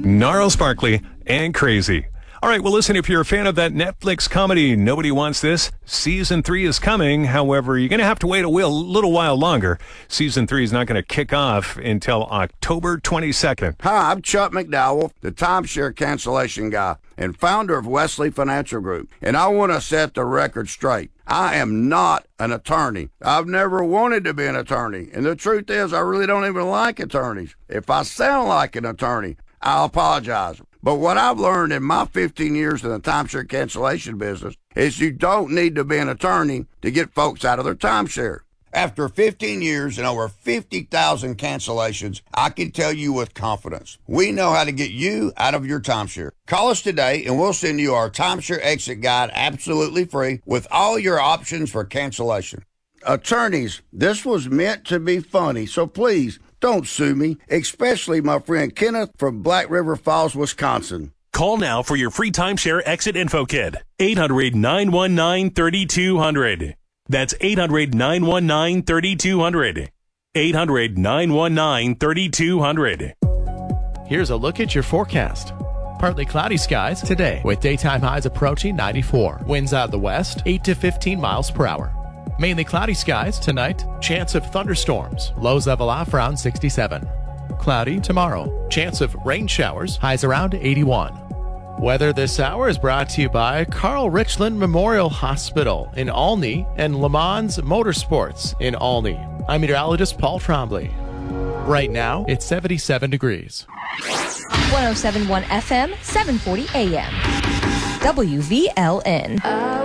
Gnarl Sparkly and Crazy. All right, well, listen, if you're a fan of that Netflix comedy, Nobody Wants This, Season 3 is coming. However, you're going to have to wait a little while longer. Season 3 is not going to kick off until October 22nd. Hi, I'm Chuck McDowell, the timeshare cancellation guy and founder of Wesley Financial Group. And I want to set the record straight. I am not an attorney. I've never wanted to be an attorney. And the truth is, I really don't even like attorneys. If I sound like an attorney, I apologize. But what I've learned in my 15 years in the timeshare cancellation business is you don't need to be an attorney to get folks out of their timeshare. After 15 years and over 50,000 cancellations, I can tell you with confidence, we know how to get you out of your timeshare. Call us today and we'll send you our timeshare exit guide absolutely free with all your options for cancellation. Attorneys, this was meant to be funny, so please don't sue me, especially my friend Kenneth from Black River Falls, Wisconsin. Call now for your free timeshare exit info kit. 800-919-3200. That's 800-919-3200. 800-919-3200. Here's a look at your forecast. Partly cloudy skies today with daytime highs approaching 94. Winds out of the west, 8 to 15 miles per hour. Mainly cloudy skies tonight. Chance of thunderstorms. Lows level off around 67. Cloudy tomorrow. Chance of rain showers. Highs around 81. Weather this hour is brought to you by Carl Richland Memorial Hospital in Olney and Le Mans Motorsports in Olney. I'm meteorologist Paul Trombley. Right now, it's 77 degrees. 107.1 FM, 740 AM. WVLN.